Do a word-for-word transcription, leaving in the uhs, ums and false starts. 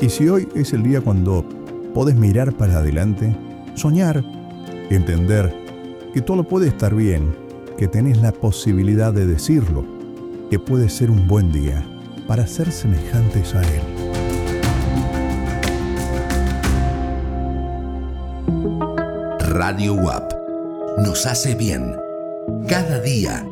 Y si hoy es el día cuando podés mirar para adelante, soñar, entender que todo puede estar bien, que tenés la posibilidad de decirlo, que puede ser un buen día para ser semejantes a Él. Radio U A P nos hace bien cada día.